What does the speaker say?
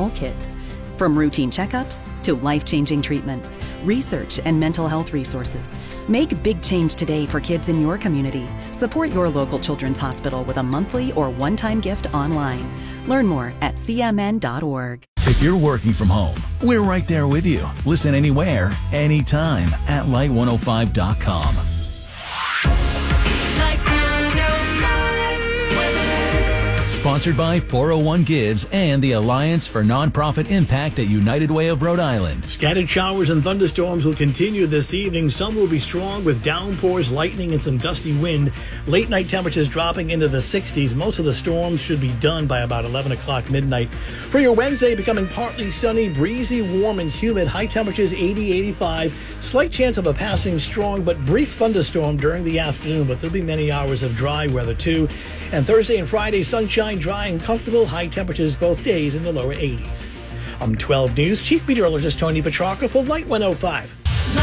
all kids. From routine checkups to life-changing treatments, research and mental health resources. Make big change today for kids in your community. Support your local children's hospital with a monthly or one-time gift online. Learn more at cmn.org. If you're working from home, we're right there with you. Listen anywhere, anytime at light105.com. Sponsored by 401 Gives and the Alliance for Nonprofit Impact at United Way of Rhode Island. Scattered showers and thunderstorms will continue this evening. Some will be strong with downpours, lightning, and some gusty wind. Late night temperatures dropping into the 60s. Most of the storms should be done by about 11 o'clock midnight. For your Wednesday, becoming partly sunny, breezy, warm, and humid. High temperatures 80, 85. Slight chance of a passing strong but brief thunderstorm during the afternoon, but there'll be many hours of dry weather too. And Thursday and Friday, sunshine, dry and comfortable. High temperatures both days in the lower 80s. I'm 12 News Chief Meteorologist Tony Petrarca for Light 105.